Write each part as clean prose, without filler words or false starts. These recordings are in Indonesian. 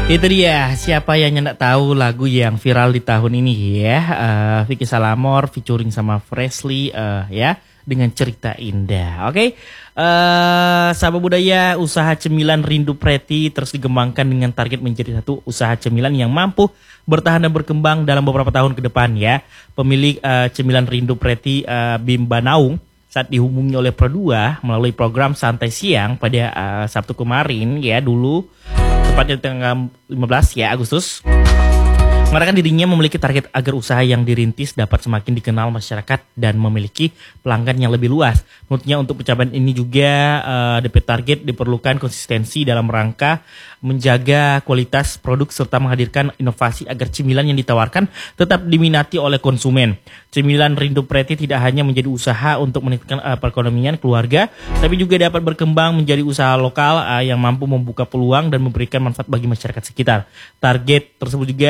Itu dia, siapa yang nggak tahu lagu yang viral di tahun ini ya. Vicky Salamor featuring sama Freshly ya dengan cerita indah. Oke. Sahabat budaya, usaha cemilan Rindu Preti terus dikembangkan dengan target menjadi satu usaha cemilan yang mampu bertahan dan berkembang dalam beberapa tahun ke depan ya. Pemilik cemilan Rindu Preti Bimba Naung saat dihubungi oleh Pro2 melalui program Santai Siang pada Sabtu kemarin ya dulu, tepatnya tanggal 15 ya Agustus, mengatakan dirinya memiliki target agar usaha yang dirintis dapat semakin dikenal masyarakat dan memiliki pelanggan yang lebih luas. Menurutnya untuk pencapaian ini juga DP target diperlukan konsistensi dalam rangka menjaga kualitas produk serta menghadirkan inovasi agar cemilan yang ditawarkan tetap diminati oleh konsumen. Cemilan Rindu Preti tidak hanya menjadi usaha untuk meningkatkan perekonomian keluarga, tapi juga dapat berkembang menjadi usaha lokal yang mampu membuka peluang dan memberikan manfaat bagi masyarakat sekitar. Target tersebut juga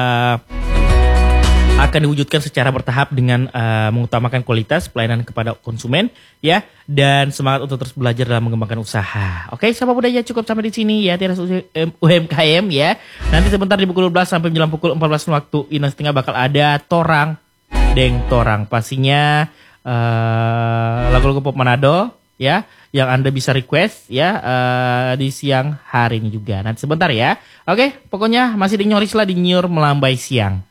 akan diwujudkan secara bertahap dengan mengutamakan kualitas pelayanan kepada konsumen ya, dan semangat untuk terus belajar dalam mengembangkan usaha. Oke, sahabat budaya, cukup sampai di sini ya Teras UMKM ya. Nanti sebentar di pukul 12 sampai menjelang pukul 14 waktu Indonesia bakal ada Torang Deng Torang, pastinya lagu-lagu pop Manado ya yang Anda bisa request ya di siang hari ini juga. Nanti sebentar ya. Oke, pokoknya masih di Nyorisla di Nyur Melambai Siang.